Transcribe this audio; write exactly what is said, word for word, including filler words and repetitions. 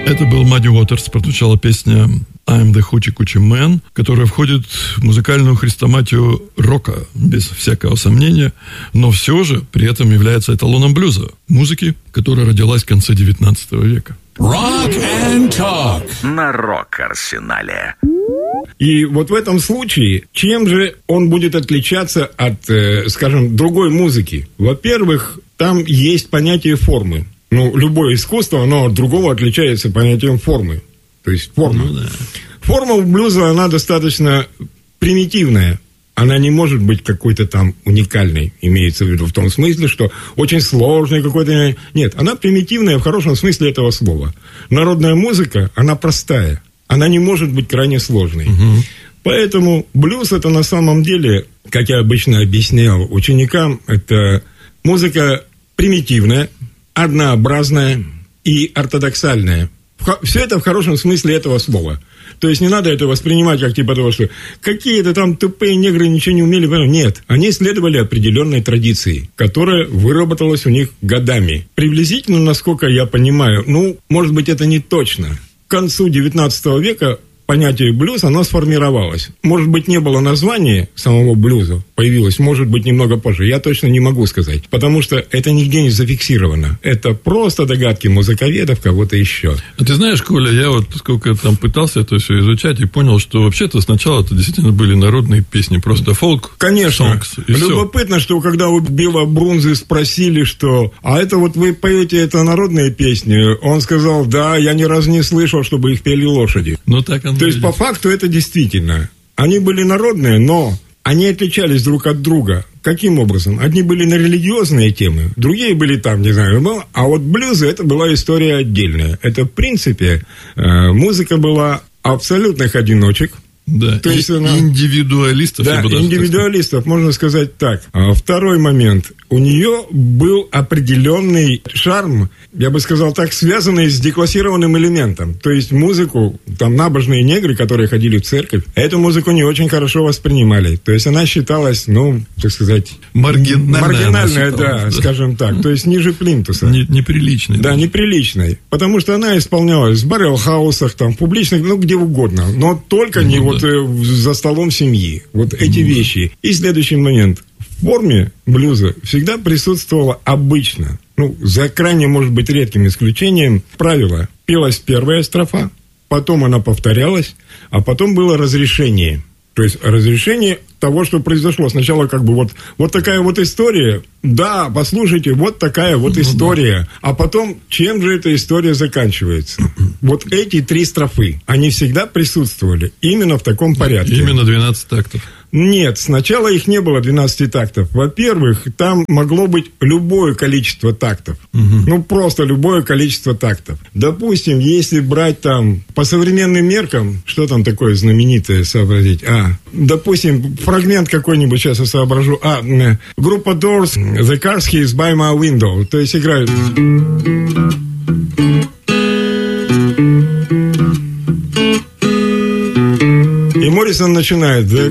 Это был Мадди Уотерс, прозвучала песня «I'm the Hoochie Coochie Man», которая входит в музыкальную хрестоматию рока, без всякого сомнения, но все же при этом является эталоном блюза, музыки, которая родилась в конце девятнадцатого века. Rock and Talk на Рок-Арсенале. И вот в этом случае, чем же он будет отличаться от, э, скажем, другой музыки? Во-первых, там есть понятие формы. Ну, любое искусство, оно от другого отличается понятием формы. То есть форма. Ну, да. Форма у блюза, она достаточно примитивная. Она не может быть какой-то там уникальной, имеется в виду в том смысле, что очень сложной какой-то... Нет, она примитивная в хорошем смысле этого слова. Народная музыка, она простая. Она не может быть крайне сложной. Угу. Поэтому блюз это на самом деле, как я обычно объяснял ученикам, это музыка примитивная, однообразная и ортодоксальная. Все это в хорошем смысле этого слова. То есть не надо это воспринимать как типа того, что какие-то там тупые негры ничего не умели. Нет, они следовали определенной традиции, которая выработалась у них годами. Приблизительно, насколько я понимаю, ну, может быть, это не точно. К концу девятнадцатого века понятие блюз, оно сформировалось. Может быть, не было названия самого блюза, появилось, может быть, немного позже. Я точно не могу сказать, потому что это нигде не зафиксировано. Это просто догадки музыковедов, кого-то еще. А ты знаешь, Коля, я вот сколько там пытался это все изучать и понял, что вообще-то сначала это действительно были народные песни, просто фолк. Конечно. Songs, Любопытно, все. Что когда у Билла Брунзе спросили, что а это вот вы поете, это народные песни, он сказал, да, я ни разу не слышал, чтобы их пели лошади. Ну так оно. То есть, по факту, это действительно. Они были народные, но они отличались друг от друга. Каким образом? Одни были на религиозные темы, другие были там, не знаю, ну, а вот блюзы, это была история отдельная. Это, в принципе, э, музыка была абсолютных одиночек. Да, то есть и, она... индивидуалистов. Да, индивидуалистов, можно сказать так. А второй момент. У нее был определенный шарм, я бы сказал так, связанный с деклассированным элементом. То есть музыку, там набожные негры, которые ходили в церковь, эту музыку не очень хорошо воспринимали. То есть она считалась, ну, так сказать... Маргинальная. Маргинальная, да, да, скажем так. То есть ниже плинтуса. Не, неприличной. Да, неприличной. Потому что она исполнялась в баррел-хаусах, там, в публичных, ну, где угодно. Но только ну, не да. вот э, за столом семьи. Вот эти ну, вещи. И следующий момент. В форме блюза всегда присутствовало обычно, ну, за крайне, может быть, редким исключением, правило. Пелась первая строфа, потом она повторялась, а потом было разрешение. То есть разрешение того, что произошло. Сначала как бы вот, вот такая вот история. Да, послушайте, вот такая вот история. А потом, чем же эта история заканчивается? Вот эти три строфы, они всегда присутствовали именно в таком порядке. Именно двенадцать тактов. Нет, сначала их не было двенадцати тактов. Во-первых, там могло быть любое количество тактов. Угу. Ну, просто любое количество тактов. Допустим, если брать там по современным меркам, что там такое знаменитое сообразить? А, допустим, фрагмент какой-нибудь, сейчас я соображу. А, группа Doors, The Cars Is By My Window. То есть играют... И Моррисон начинает...